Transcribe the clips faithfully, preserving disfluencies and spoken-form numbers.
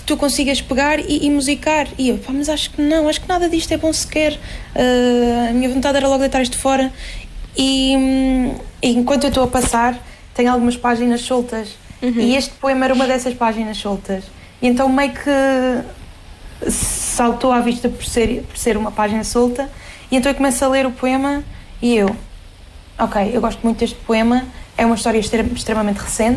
tu consigas pegar e, e musicar. E eu, pá, mas acho que não, acho que nada disto é bom sequer. Uh, a minha vontade era logo deitar isto fora. E, e enquanto eu estou a passar, tenho algumas páginas soltas. Uhum. E este poema era uma dessas páginas soltas. E então meio que saltou à vista por ser, por ser uma página solta. E então eu começo a ler o poema e eu, ok, eu gosto muito deste poema. É uma história extremamente recente,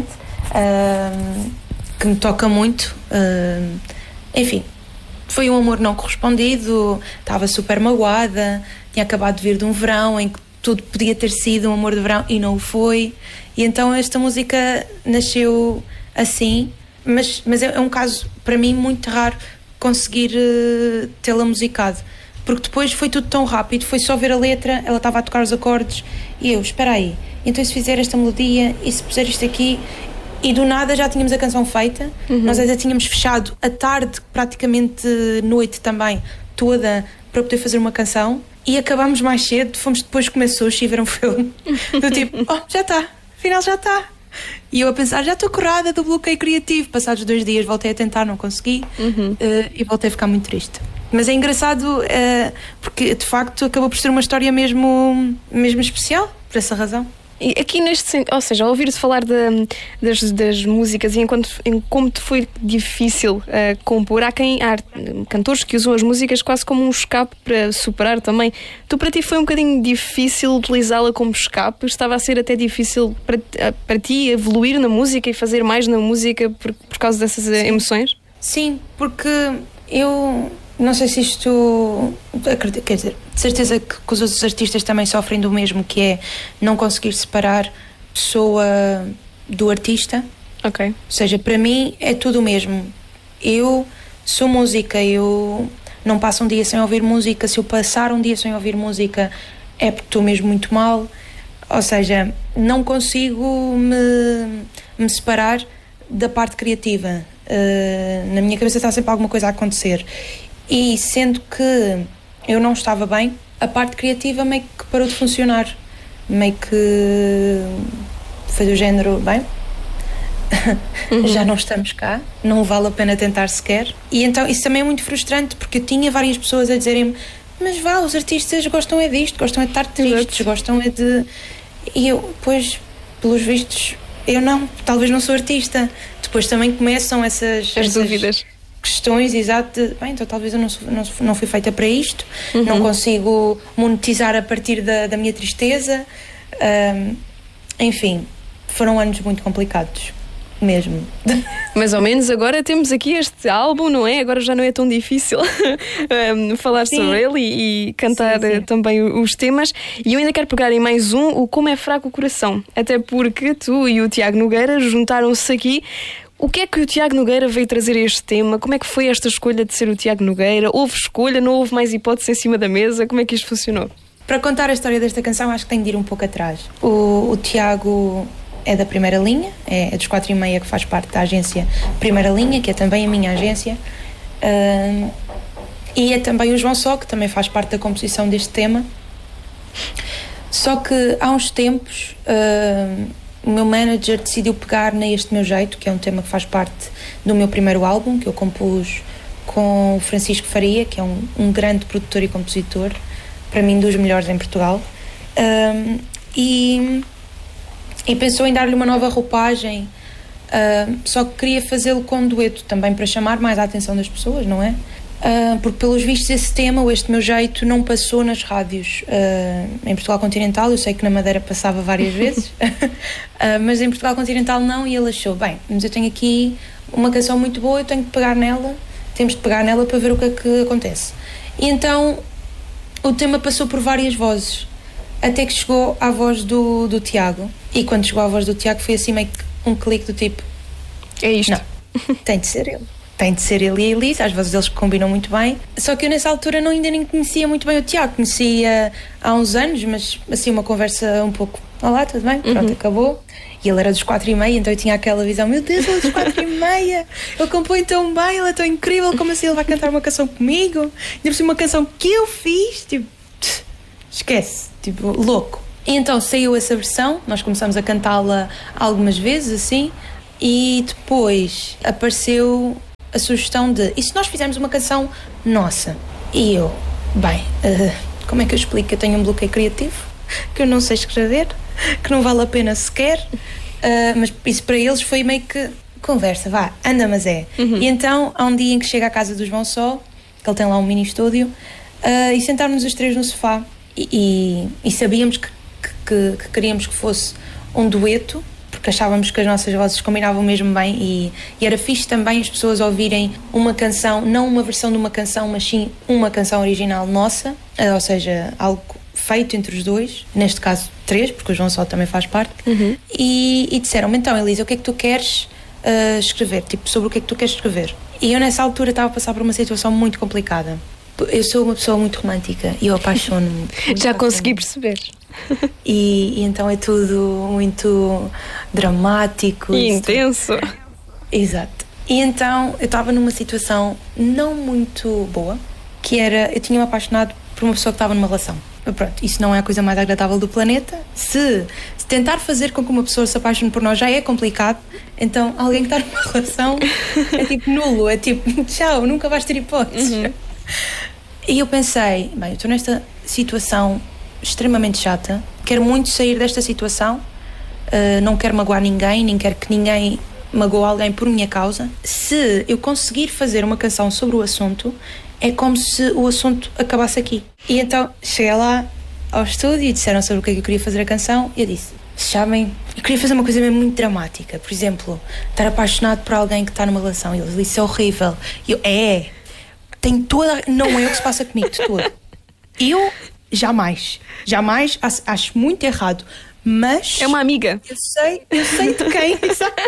uh, que me toca muito. Uh, enfim, foi um amor não correspondido, estava super magoada, tinha acabado de vir de um verão em que tudo podia ter sido um amor de verão e não o foi. E então esta música nasceu assim, mas, mas é um caso, para mim, muito raro conseguir uh, tê-la musicado. Porque depois foi tudo tão rápido, foi só ver a letra, ela estava a tocar os acordes e eu, espera aí, então se fizer esta melodia e se puser isto aqui, e do nada já tínhamos a canção feita. Uhum. Nós ainda tínhamos fechado a tarde, praticamente noite também, toda, para poder fazer uma canção, e acabámos mais cedo, fomos depois comer sushi e ver um filme, do tipo, oh, já está, afinal já está. E eu a pensar, já estou curada do bloqueio criativo. Passados dois dias voltei a tentar, não consegui. Uhum. uh, e voltei a ficar muito triste. Mas é engraçado, uh, porque de facto acabou por ser uma história mesmo, mesmo especial, por essa razão. E aqui neste sentido, ou seja, ao ouvir-te falar de, das, das músicas e enquanto, em como te foi difícil uh, compor, há, quem, há cantores que usam as músicas quase como um escape para superar também. Tu, para ti, foi um bocadinho difícil utilizá-la como escape? Estava a ser até difícil para, para ti evoluir na música e fazer mais na música por, por causa dessas Sim. emoções? Sim, porque eu... Não sei se isto... Quer dizer, de certeza que, que os outros artistas também sofrem do mesmo, que é não conseguir separar pessoa do artista. Ok. Ou seja, para mim é tudo o mesmo. Eu sou música, eu não passo um dia sem ouvir música. Se eu passar um dia sem ouvir música é porque estou mesmo muito mal. Ou seja, não consigo me, me separar da parte criativa. Uh, na minha cabeça está sempre alguma coisa a acontecer. E sendo que eu não estava bem, a parte criativa meio que parou de funcionar. Meio que foi do género, bem, uhum. já não estamos cá, não vale a pena tentar sequer. E então isso também é muito frustrante, porque eu tinha várias pessoas a dizerem-me, mas vá, os artistas gostam é disto, gostam é de estar tristes, gostam é de... E eu, pois, pelos vistos, eu não, talvez não sou artista. Depois também começam essas... As essas... dúvidas. Questões, exato, de, bem, então talvez eu não, sou, não, não fui feita para isto, uhum. não consigo monetizar a partir da, da minha tristeza. Um, enfim, foram anos muito complicados, mesmo. Mas ao menos agora temos aqui este álbum, não é? Agora já não é tão difícil um, falar sim. sobre ele e, e cantar sim, sim. também os temas. E eu ainda quero pegar em mais um, o Como é Fraco o Coração, até porque tu e o Tiago Nogueira juntaram-se aqui. O que é que o Tiago Nogueira veio trazer a este tema? Como é que foi esta escolha de ser o Tiago Nogueira? Houve escolha? Não houve mais hipótese em cima da mesa? Como é que isto funcionou? Para contar a história desta canção, acho que tenho de ir um pouco atrás. O, o Tiago é da Primeira Linha, é, é dos quatro e meia, que faz parte da agência Primeira Linha, que é também a minha agência. Uh, e é também o João Só, que também faz parte da composição deste tema. Só que há uns tempos... Uh, o meu manager decidiu pegar neste Meu Jeito, que é um tema que faz parte do meu primeiro álbum, que eu compus com o Francisco Faria, que é um, um grande produtor e compositor, para mim dos melhores em Portugal, um, e, e pensou em dar-lhe uma nova roupagem, uh, só que queria fazê-lo com um dueto, também para chamar mais a atenção das pessoas, não é? Uh, porque pelos vistos esse tema, ou Este Meu Jeito, não passou nas rádios uh, em Portugal Continental. Eu sei que na Madeira passava várias vezes, uh, mas em Portugal Continental não, e ele achou, bem, mas eu tenho aqui uma canção muito boa, eu tenho que pegar nela, temos de pegar nela para ver o que é que acontece. E então o tema passou por várias vozes, até que chegou à voz do, do Tiago, e quando chegou à voz do Tiago foi assim meio que um clique do tipo, é isto, não, tem de ser ele. Tem de ser ele e a Elisa, às vezes eles combinam muito bem. Só que eu nessa altura não, ainda nem conhecia muito bem o Tiago. Conhecia há uns anos, mas assim uma conversa um pouco, olá, tudo bem? Pronto, uhum. acabou. E ele era dos quatro e meia, então eu tinha aquela visão, meu Deus, ele é dos quatro e meia, ele compõe tão bem, ele é tão incrível, como assim ele vai cantar uma canção comigo? Ainda por cima uma canção que eu fiz, tipo, esquece, tipo, louco. E então saiu essa versão, nós começamos a cantá-la algumas vezes, assim, e depois apareceu a sugestão de, e se nós fizermos uma canção nossa? E eu, bem, uh, como é que eu explico que eu tenho um bloqueio criativo, que eu não sei escrever, que não vale a pena sequer, uh, mas isso para eles foi meio que conversa, vá, anda, mas é. Uhum. E então há um dia em que chega à casa do João Só, que ele tem lá um mini estúdio, uh, e sentámos os três no sofá e, e, e sabíamos que, que, que queríamos que fosse um dueto, porque achávamos que as nossas vozes combinavam mesmo bem e, e era fixe também as pessoas ouvirem uma canção, não uma versão de uma canção, mas sim uma canção original nossa, ou seja, algo feito entre os dois, neste caso três, porque o João Só também faz parte. Uhum. e, e disseram-me, então Elisa, o que é que tu queres uh, escrever? Tipo, sobre o que é que tu queres escrever? E eu nessa altura estava a passar por uma situação muito complicada. Eu sou uma pessoa muito romântica e eu apaixono-me. Já consegui perceber. E, e então é tudo muito dramático e intenso. Exato. E então eu estava numa situação não muito boa, que era, eu tinha-me apaixonado por uma pessoa que estava numa relação. Pronto, isso não é a coisa mais agradável do planeta. Se, se tentar fazer com que uma pessoa se apaixone por nós já é complicado, então alguém que está numa relação é tipo nulo, é tipo tchau, nunca vais ter hipóteses. Uhum. E eu pensei, bem, eu estou nesta situação extremamente chata, quero muito sair desta situação, uh, não quero magoar ninguém, nem quero que ninguém magoe alguém por minha causa. Se eu conseguir fazer uma canção sobre o assunto, é como se o assunto acabasse aqui. E então cheguei lá ao estúdio e disseram sobre o que é que eu queria fazer a canção e eu disse, sabem, eu queria fazer uma coisa mesmo muito dramática, por exemplo, estar apaixonado por alguém que está numa relação e eles dizem, isso é horrível. E eu, é, tem toda, não é o que se passa comigo de todo. Eu jamais, jamais acho, acho muito errado, mas é uma amiga. Eu sei, eu sei de quem, exato.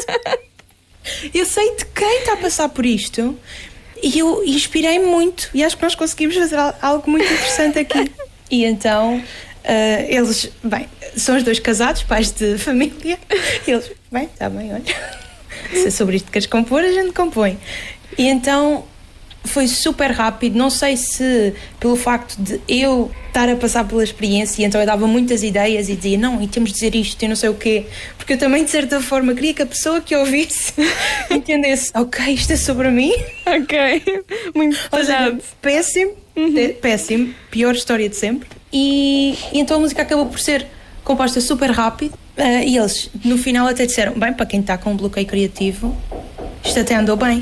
Eu sei de quem está a passar por isto e eu inspirei-me muito e acho que nós conseguimos fazer algo muito interessante aqui. E então uh, eles, bem, são os dois casados, pais de família, e eles, bem, está bem, olha, se é sobre isto que queres compor, a gente compõe. E então foi super rápido, não sei se pelo facto de eu estar a passar pela experiência, então eu dava muitas ideias e dizia, não, e temos de dizer isto, eu não sei o quê, porque eu também de certa forma queria que a pessoa que ouvisse entendesse, ok, isto é sobre mim. Ok, muito pesado. Péssimo, uhum. péssimo, pior história de sempre. E, e então a música acabou por ser composta super rápido, uh, e eles no final até disseram, bem, para quem está com um bloqueio criativo, isto até andou bem.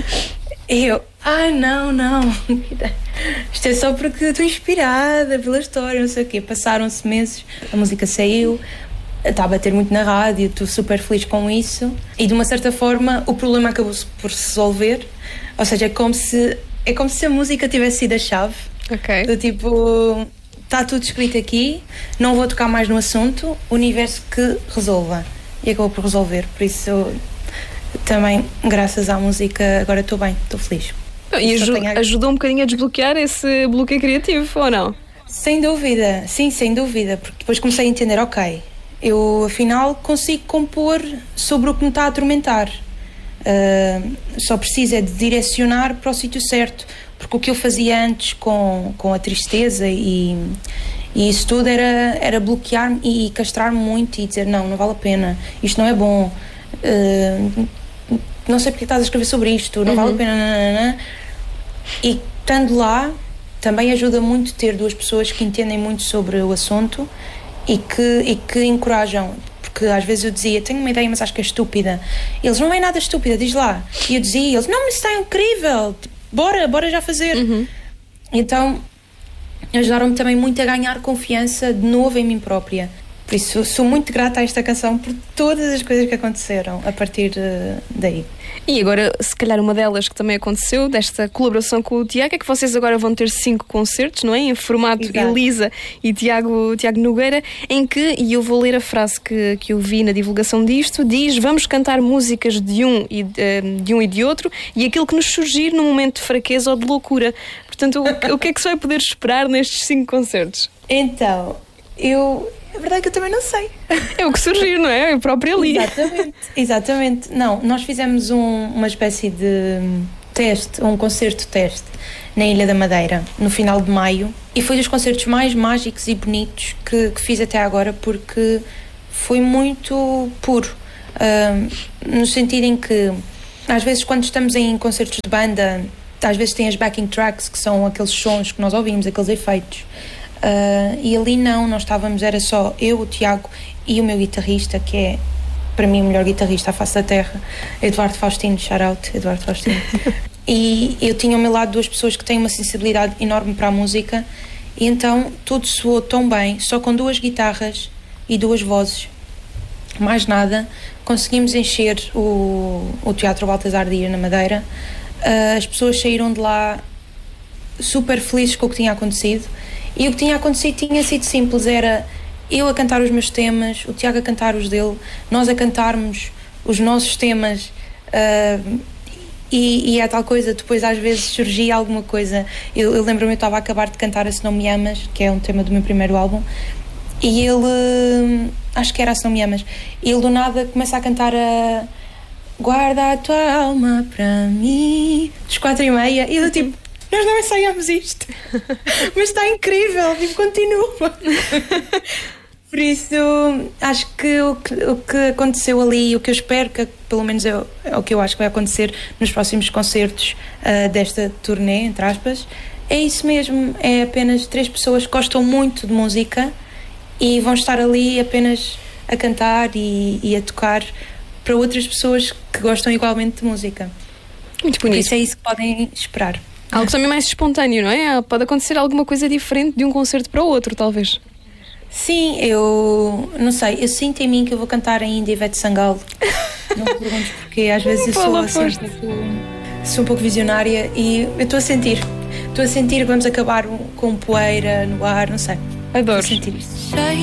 E eu, ah, não, não, isto é só porque estou inspirada pela história, não sei o quê. Passaram-se meses, a música saiu, estava a ter muito na rádio, estou super feliz com isso. E de uma certa forma o problema acabou por se resolver. Ou seja, é como se, é como se a música tivesse sido a chave. Ok. Do tipo, está tudo escrito aqui, não vou tocar mais no assunto, o universo que resolva. E acabou por resolver, por isso eu, também, graças à música, agora estou bem, estou feliz. E aju ajudou um bocadinho a desbloquear esse bloqueio criativo, ou não? Sem dúvida, sim, sem dúvida, porque depois comecei a entender, ok, eu afinal consigo compor sobre o que me está a atormentar. Uh, só preciso é de direcionar para o sítio certo, porque o que eu fazia antes com, com a tristeza e, e isso tudo era, era bloquear-me e castrar-me muito e dizer, não, não vale a pena, isto não é bom. Uh, não sei porque estás a escrever sobre isto, não uhum. vale a pena, nanana. E estando lá também ajuda muito ter duas pessoas que entendem muito sobre o assunto e que, e que encorajam, porque às vezes eu dizia, tenho uma ideia mas acho que é estúpida, eles, não é nada estúpida, diz lá, e eu dizia, eles, não, mas isso é incrível, bora, bora já fazer. Uhum. Então ajudaram-me também muito a ganhar confiança de novo em mim própria. Por isso, sou muito grata a esta canção por todas as coisas que aconteceram a partir uh, daí. E agora, se calhar uma delas que também aconteceu, desta colaboração com o Tiago, é que vocês agora vão ter cinco concertos, não é? Em formato Exato. Elisa e Tiago, Tiago Nogueira, em que, e eu vou ler a frase que, que eu vi na divulgação disto, diz, vamos cantar músicas de um, e, de um e de outro, e aquilo que nos surgir num momento de fraqueza ou de loucura. Portanto, o, o que é que se vai poder esperar nestes cinco concertos? Então, eu... A verdade é que eu também não sei. É o que surgir, não é? É o próprio ali. Exatamente. Exatamente. Não, nós fizemos um, uma espécie de teste, um concerto-teste na Ilha da Madeira, no final de maio. E foi dos concertos mais mágicos e bonitos que, que fiz até agora, porque foi muito puro. Uh, no sentido em que às vezes quando estamos em concertos de banda, às vezes tem as backing tracks, que são aqueles sons que nós ouvimos, aqueles efeitos. Uh, e ali não, nós estávamos, era só eu, o Tiago e o meu guitarrista, que é para mim o melhor guitarrista à face da terra, Eduardo Faustino, shout out, Eduardo Faustino. E eu tinha ao meu lado duas pessoas que têm uma sensibilidade enorme para a música, e então tudo soou tão bem, só com duas guitarras e duas vozes, mais nada, conseguimos encher o, o Teatro Baltasar Dias na Madeira. Uh, as pessoas saíram de lá super felizes com o que tinha acontecido, e o que tinha acontecido tinha sido simples, era eu a cantar os meus temas, o Tiago a cantar os dele, nós a cantarmos os nossos temas, uh, e, e é tal coisa, depois às vezes surgia alguma coisa. Eu, eu lembro-me, eu estava a acabar de cantar a Se Não Me Amas, que é um tema do meu primeiro álbum, e ele, acho que era a Se Não Me Amas, e ele do nada começa a cantar a Guarda a tua alma para mim, dos quatro e meia, e eu tipo, nós não ensaiámos isto, mas está incrível, tipo, continua. Por isso, acho que o, que o que aconteceu ali, o que eu espero, que pelo menos é o, é o que eu acho que vai acontecer nos próximos concertos uh, desta turnê, entre aspas, é isso mesmo, é apenas três pessoas que gostam muito de música e vão estar ali apenas a cantar e, e a tocar para outras pessoas que gostam igualmente de música. Muito bonito. Por isso é isso que podem esperar. Algo também mais espontâneo, não é? Pode acontecer alguma coisa diferente de um concerto para o outro, talvez. Sim, eu não sei, eu sinto em mim que eu vou cantar ainda Ivete Sangalo. Não me perguntes porque às vezes eu sou, assim, um pouco, sou um pouco visionária e eu estou a sentir. Estou a sentir que vamos acabar com poeira no ar, não sei. Adoro. Estou a sentir isso.